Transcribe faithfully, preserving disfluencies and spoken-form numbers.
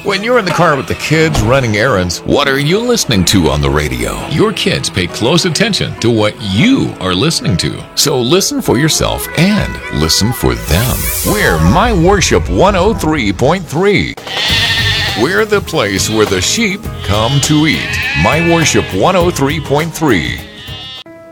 When you're in the car with the kids running errands, what are you listening to on the radio? Your kids pay close attention to what you are listening to. So listen for yourself and listen for them. We're My Worship one oh three point three. We're the place where the sheep come to eat. My Worship one oh three point three.